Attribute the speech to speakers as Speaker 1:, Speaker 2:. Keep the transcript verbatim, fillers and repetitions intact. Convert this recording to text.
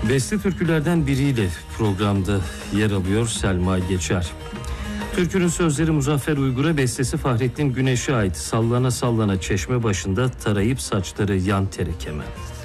Speaker 1: Beste türkülerden biriyle programda yer alıyor Selma Geçer. Türkünün sözleri Muzaffer Uygur'a, bestesi Fahrettin Güneş'e ait. Sallana sallana çeşme başında, tarayıp saçları yan tere kemen.